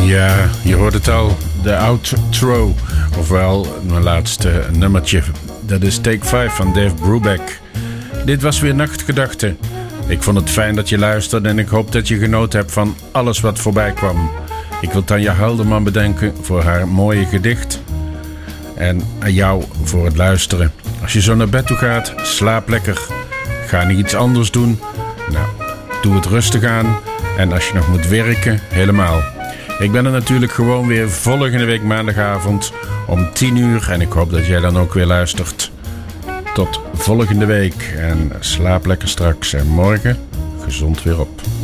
Ja, je hoort het al. De outro. Ofwel, mijn laatste nummertje. Dat is Take 5 van Dave Brubeck. Dit was weer Nachtgedachten. Ik vond het fijn dat je luisterde en ik hoop dat je genoten hebt van alles wat voorbij kwam. Ik wil Tanja Halderman bedanken voor haar mooie gedicht. En aan jou voor het luisteren. Als je zo naar bed toe gaat, slaap lekker. Ga niet iets anders doen. Nou, doe het rustig aan. En als je nog moet werken, helemaal. Ik ben er natuurlijk gewoon weer volgende week maandagavond om 10 uur. En ik hoop dat jij dan ook weer luistert. Tot volgende week. En slaap lekker straks. En morgen gezond weer op.